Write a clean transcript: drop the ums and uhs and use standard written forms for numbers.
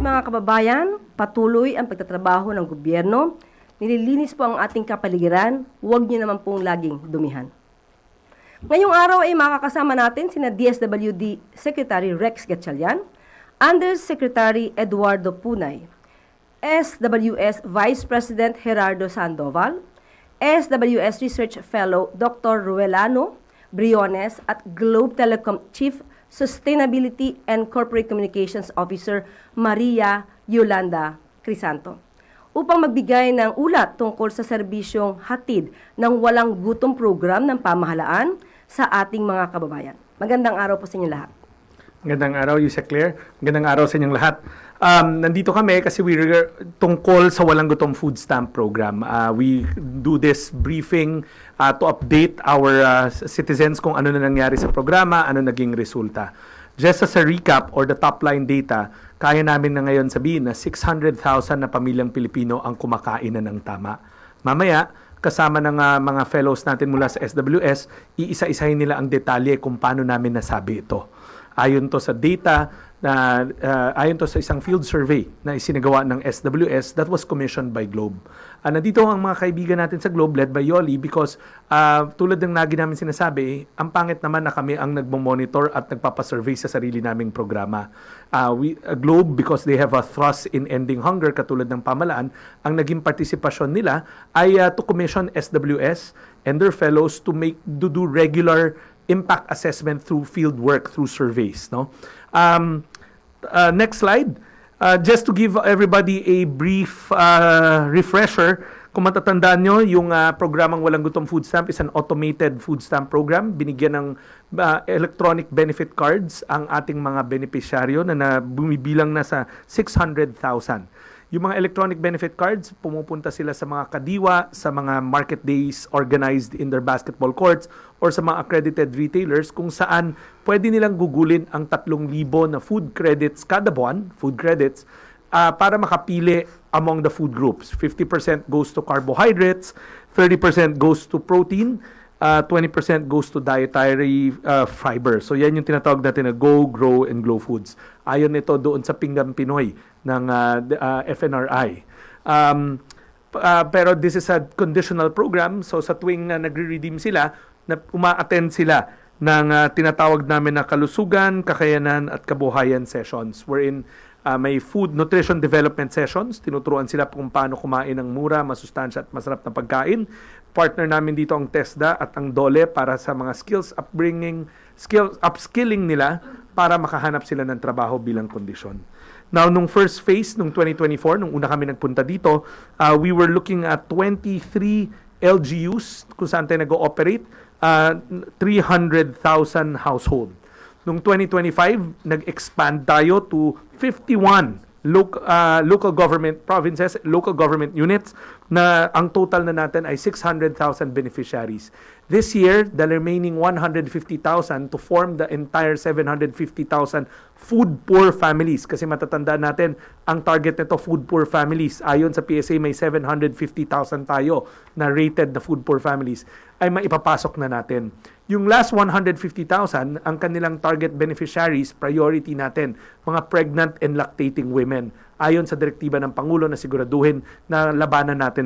mga kababayan, patuloy ang pagtatrabaho ng gobyerno. Nililinis po ang ating kapaligiran, huwag niyo naman pong laging dumihan. Ngayong araw ay makakasama natin sina DSWD Secretary Rex Gatchalian, Undersecretary Eduardo Punay, SWS Vice President Gerardo Sandoval, SWS Research Fellow Dr. Ruelano Briones at Globe Telecom Chief Sustainability and Corporate Communications Officer Maria Yolanda Crisanto upang magbigay ng ulat tungkol sa serbisyong hatid ng walang gutom program ng pamahalaan sa ating mga kababayan. Magandang araw po sa inyo lahat. Magandang araw, Yusek Claire. Magandang araw sa inyong lahat. Nandito kami kasi tungkol sa Walang Gutom Food Stamp Program. We do this briefing to update our citizens kung ano na nangyari sa programa, ano naging resulta. Just as a recap or the top line data, kaya namin na ngayon sabihin na 600,000 na pamilyang Pilipino ang kumakain na ng tama. Mamaya, kasama ng mga fellows natin mula sa SWS, iisa-isahin nila ang detalye kung paano namin nasabi ito. Ayon to sa data, ayon to sa isang field survey na isinagawa ng SWS that was commissioned by Globe. Nandito ang mga kaibigan natin sa Globe led by Yoli because tulad ng lagi namin sinasabi, ang pangit naman na kami ang nagmo-monitor at nagpapasurvey sa sarili naming programa. Globe, because they have a thrust in ending hunger katulad ng pamalaan, ang naging partisipasyon nila ay to commission SWS and their fellows to do regular impact assessment through field work, through surveys. No? Next slide. Just to give everybody a brief refresher, kung matatandaan nyo, yung programang Walang Gutom Food Stamp is an automated food stamp program. Binigyan ng electronic benefit cards ang ating mga beneficiaryo na bumibilang na sa 600,000. Yung mga electronic benefit cards, pumupunta sila sa mga kadiwa, sa mga market days organized in their basketball courts, or sa mga accredited retailers kung saan pwede nilang gugulin ang 3,000 na food credits kada buwan, food credits, para makapili among the food groups. 50% goes to carbohydrates, 30% goes to protein, 20% goes to dietary fiber. So yan yung tinatawag natin na Go, Grow, and Glow Foods. Ayon nito doon sa Pinggan Pinoy ng FNRI. Pero this is a conditional program. So sa tuwing nagre-redeem sila, uma-attend sila ng tinatawag namin na kalusugan, kakayanan at kabuhayan sessions wherein may food nutrition development sessions. Tinuturuan sila kung paano kumain ng mura, masustansya at masarap na pagkain. Partner namin dito ang TESDA at ang DOLE para sa mga upskilling nila para makahanap sila ng trabaho bilang kondisyon. Now, nung first phase, nung 2024, nung una kami nagpunta dito, we were looking at 23 LGUs kung saan tayo nag-ooperate, 300,000 household. Noong 2025, nag-expand tayo to 51 local government provinces, local government units na ang total na natin ay 600,000 beneficiaries. This year, the remaining 150,000 to form the entire 750,000 food poor families. Kasi matatandaan natin, ang target nito food poor families. Ayon sa PSA, may 750,000 tayo na rated na food poor families ay maipapasok na natin. Yung last 150,000, ang kanilang target beneficiaries, priority natin, mga pregnant and lactating women. Ayon sa direktiba ng Pangulo na siguraduhin na labanan natin